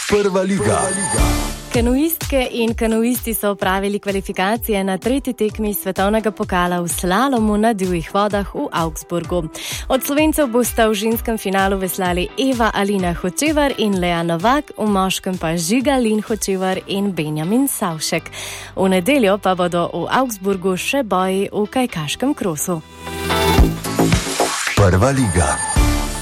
Prva liga. Kanuistke in kanuisti so opravili kvalifikacije na tretji tekmi svetovnega pokala v slalomu na divjih vodah v Augsburgu. Od Slovencev bosta v ženskem finalu veslali Eva Alina Hočevar in Lea Novak, v moškem pa Žiga Lin Hočevar in Benjamin Savšek. V nedeljo pa bodo v Augsburgu še boji v kajakaškem krosu. Prva liga.